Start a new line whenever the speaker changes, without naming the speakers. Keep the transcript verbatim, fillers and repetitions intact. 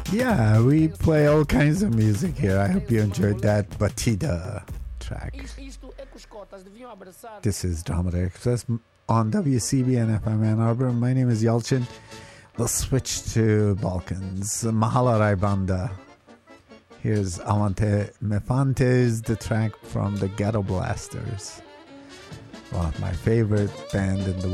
Yeah, we play all kinds of music here. I hope you enjoyed that Batida track. This is Drama Express on W C B N F M Ann Arbor. My name is Yalchin. We'll switch to Balkans. Mahala Rai Banda. Here's Avante Mefantes, the track from the Ghetto Blasters. One of my favorite band in the